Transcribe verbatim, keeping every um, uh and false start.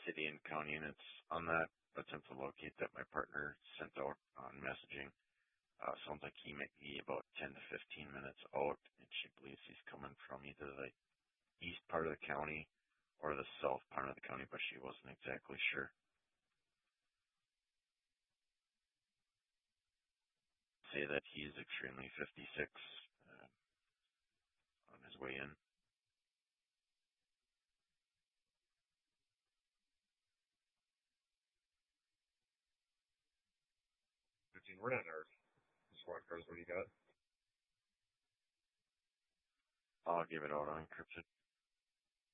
city and county, and it's on that attempt to locate that my partner sent out on messaging. Uh, sounds like he might be about ten to fifteen minutes out, and she believes he's coming from either the east part of the county or the south part of the county, but she wasn't exactly sure. Say that he is extremely fifty-six uh, on his way in. fifteen, we're not in our squad cars. What do you got? I'll give it out unencrypted.